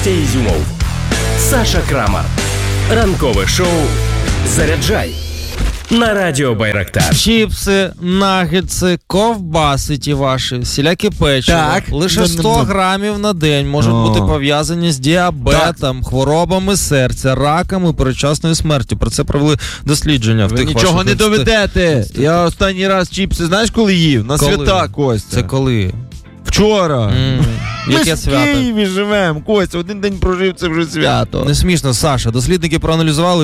Костя Ізюмов, Саша Крамар. Ранкове шоу «Заряджай» на радіо Байрактар. Чіпси, нагетси, ковбаси ті ваші, всілякі печиво. Так. Лише 100 грамів на день можуть бути пов'язані з діабетом, хворобами серця, раком і передчасною смертю. Про це провели дослідження. Ви нічого не доведете. Я останній раз чіпси, знаєш, коли їв? На свята, Костя. Це коли? Вчора. Ми ж в свято? Києві живемо, Костя, один день прожив, це вже свято. Не смішно, Саша. Дослідники проаналізували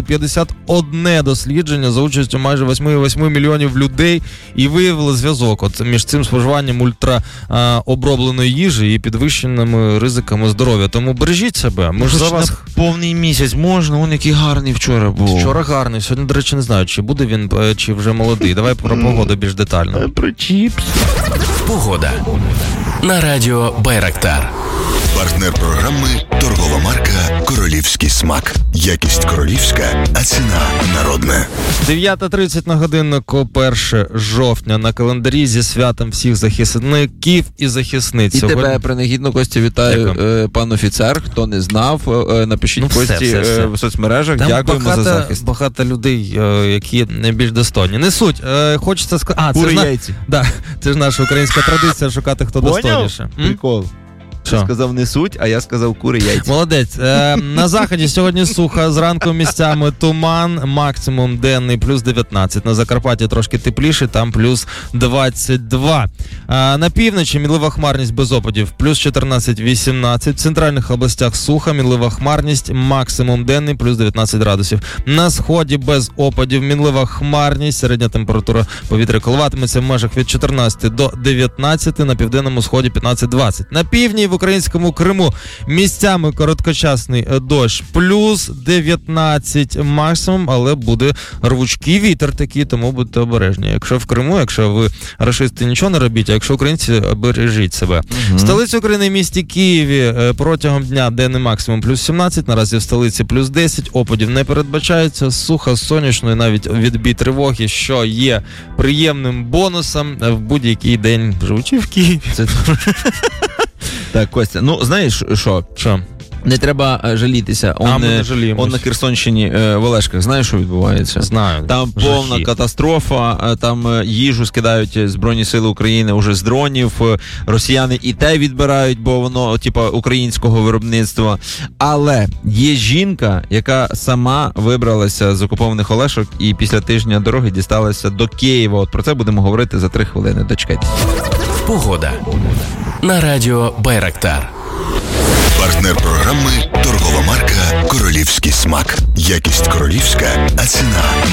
51 дослідження за участю майже 8,8 мільйонів людей і виявили зв'язок між цим споживанням ультраобробленої їжі і підвищеними ризиками здоров'я. Тому бережіть себе. Ми ж за вас... Повний місяць можна, он який гарний вчора був. Вчора гарний, сьогодні, до речі, не знаю, чи буде він, чи вже молодий. Давай про погоду більш детально. Про чіпс. Погода на радіо Байрактар. Партнер програми – торгова марка «Королівський смак». Якість королівська, а ціна народна. 9:30 на годиннику, 1 жовтня на календарі зі святом всіх захисників і захисниць. І Сьогодні... тебе принагідно, Костя, вітаю, пан офіцер. Хто не знав, напишіть Кості в соцмережах. Там дякуємо за захист. Багато людей, які найбільш достойні. Не суть. Хочеться сказати... Кури яйці. Да, це ж наша українська традиція шукати, хто достойніше. Прикол. Ти сказав не суть, а я сказав кури яйця. Молодець. На заході сьогодні сухо, зранку місцями туман, максимум денний плюс 19. На Закарпатті трошки тепліше, там плюс 22. На півночі мінлива хмарність без опадів, плюс 14-18. В центральних областях сухо, мінлива хмарність, максимум денний плюс 19 градусів. На сході без опадів, мінлива хмарність, середня температура повітря коливатиметься в межах від 14 до 19, на південному сході 15-20. На півдні в українському Криму місцями короткочасний дощ, плюс 19 максимум, але буде рвучкий вітер такий, тому будьте обережні. Якщо в Криму, якщо ви рашисти, нічого не робіть, а якщо українці, бережіть себе. Столиця України, місті Києві, протягом дня денний максимум плюс 17, наразі в столиці плюс 10, опадів не передбачається, сухо, сонячно і навіть відбій тривоги, що є приємним бонусом в будь-який день, живучи в Києві. Це Так, Костя, знаєш що? Що? Не треба жалітися. Ми не жаліємось. Он на Херсонщині в Олешках, знаєш, що відбувається? Знаю. Там повна катастрофа, там їжу скидають Збройні Сили України уже з дронів, росіяни і те відбирають, бо воно, українського виробництва. Але є жінка, яка сама вибралася з окупованих Олешок і після тижня дороги дісталася до Києва. От про це будемо говорити за 3 хвилини. Дочекайтеся. Погода на радіо Байрактар. Партнер програми – торгова марка «Королівський смак». Якість королівська, а ціна